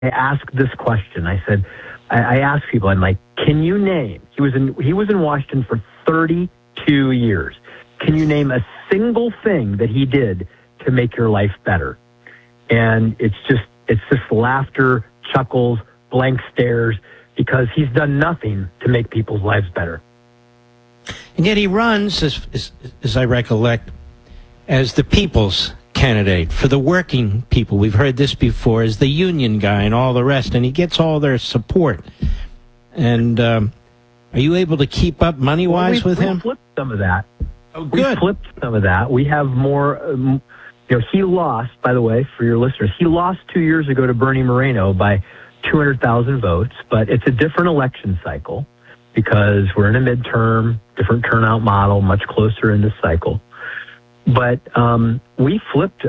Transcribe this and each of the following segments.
asked this question. I said, I asked people, I'm like, can you name, he was in Washington for 32 years. Can you name a single thing that he did to make your life better? And it's just laughter, chuckles, blank stares, because he's done nothing to make people's lives better. And yet he runs, as I recollect, as the people's candidate for the working people. We've heard this before, as the union guy and all the rest, and he gets all their support. And are you able to keep up money-wise with him? We flipped some of that. Oh, good. We flipped some of that. We have more... he lost, by the way, for your listeners, he lost 2 years ago to Bernie Moreno by 200,000 votes, but it's a different election cycle because we're in a midterm, different turnout model, much closer in this cycle. But we flipped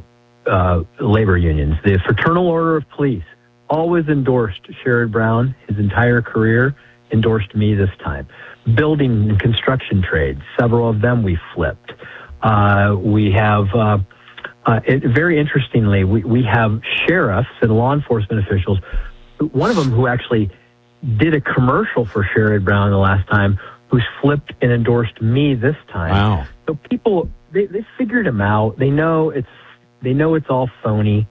labor unions. The Fraternal Order of Police always endorsed Sherrod Brown his entire career, endorsed me this time. Building and construction trades, several of them we flipped. We have... very interestingly, we have sheriffs and law enforcement officials, one of them who actually did a commercial for Sherrod Brown the last time, who's flipped and endorsed me this time. Wow. So people, they figured him out. They know it's all phony.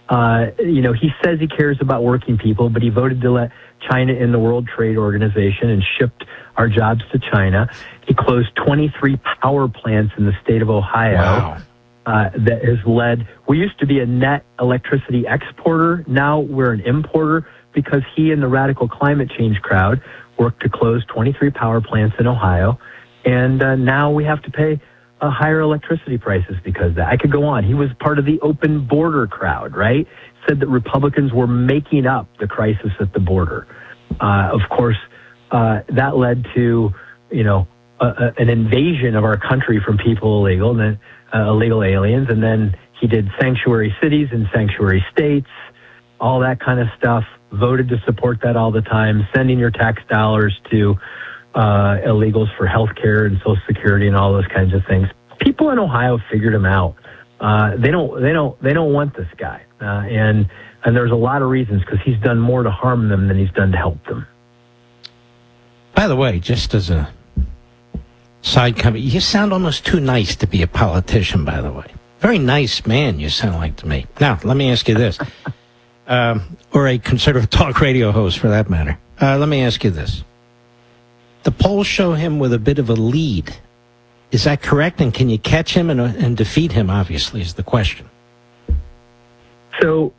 He says he cares about working people, but he voted to let China in the World Trade Organization and shipped our jobs to China. He closed 23 power plants in the state of Ohio. Wow. That has led, we used to be a net electricity exporter. Now we're an importer because he and the radical climate change crowd worked to close 23 power plants in Ohio. And now we have to pay higher electricity prices because of that. I could go on. He was part of the open border crowd, right? Said that Republicans were making up the crisis at the border. Of course, that led to, an invasion of our country from people illegal aliens, and then he did sanctuary cities and sanctuary states, all that kind of stuff, voted to support that all the time, sending your tax dollars to illegals for health care and Social Security and all those kinds of things. People in Ohio figured him out. They don't want this guy. And there's a lot of reasons, because he's done more to harm them than he's done to help them. By the way, just as a side comment, you sound almost too nice to be a politician, by the way. Very nice man you sound like to me. Now, let me ask you this, or a conservative talk radio host for that matter. Let me ask you this. The polls show him with a bit of a lead. Is that correct? And can you catch him and defeat him, obviously, is the question. So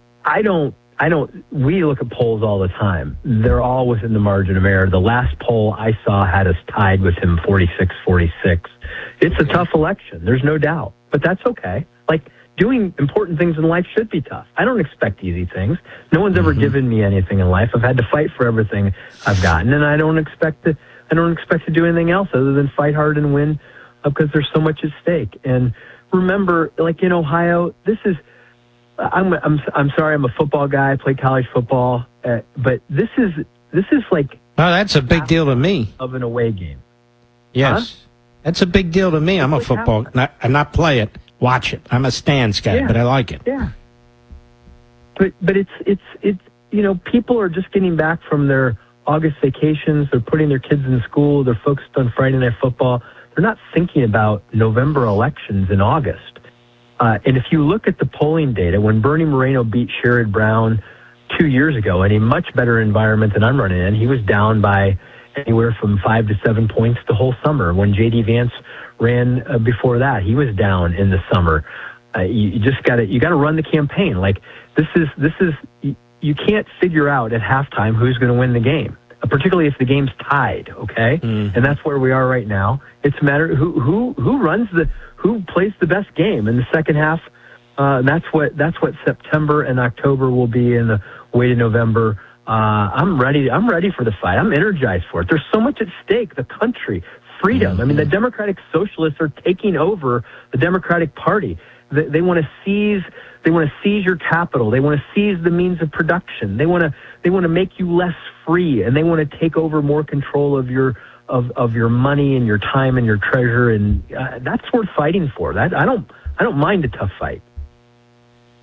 we look at polls all the time. They're all within the margin of error. The last poll I saw had us tied with him 46-46. It's a tough election. There's no doubt, but that's okay. Like, doing important things in life should be tough. I don't expect easy things. No one's ever given me anything in life. I've had to fight for everything I've gotten, and I don't expect to do anything else other than fight hard and win, because there's so much at stake. And remember, like in Ohio, this is, I'm sorry, I'm a football guy. I played college football, but this is like, oh, that's a big deal to me. Of an away game. Yes, that's a big deal to me. I'm a football, not play it, watch it. I'm a stands guy, but I like it. Yeah. But it's people are just getting back from their August vacations. They're putting their kids in school. They're focused on Friday Night Football. They're not thinking about November elections in August. And if you look at the polling data, when Bernie Moreno beat Sherrod Brown 2 years ago in a much better environment than I'm running in, he was down by anywhere from 5 to 7 points the whole summer. When J.D. Vance ran before that, he was down in the summer. You got to run the campaign. Like, this is you can't figure out at halftime who's going to win the game, particularly if the game's tied. Okay, and that's where we are right now. It's a matter who plays the best game in the second half. That's what September and October will be, in the way to November. I'm ready for the fight. I'm energized for it. There's so much at stake. The country, freedom. I mean, the Democratic Socialists are taking over the Democratic Party. They want to seize your capital. They want to seize the means of production. They want to make you less free, and they want to take over more control of your money and your time and your treasure, and that's worth fighting for. That I don't mind a tough fight.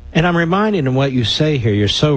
And I'm reminded of what you say here. You're so